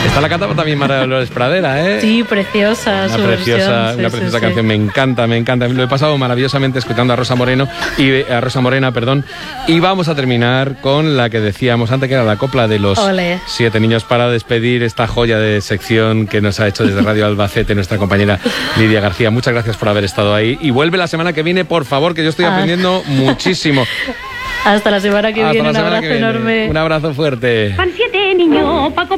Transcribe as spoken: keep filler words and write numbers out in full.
Esta la cantaba también María Dolores Pradera, ¿eh? Sí, preciosa. Una su preciosa, versión, sí, una sí, preciosa sí. canción, me encanta, me encanta. Lo he pasado maravillosamente escuchando a Rosa Moreno y a Rosa Morena, perdón. Y vamos a terminar con la que decíamos antes, que era la copla de los Olé. siete niños, para despedir esta joya de sección que nos ha hecho desde Radio Albacete nuestra compañera Lidia García. Muchas gracias por haber estado ahí y vuelve la semana que viene, por favor, que yo estoy Ah. aprendiendo muchísimo. Hasta la semana que Hasta viene, la un semana abrazo que viene. enorme. Un abrazo fuerte. Van siete niños, Paco.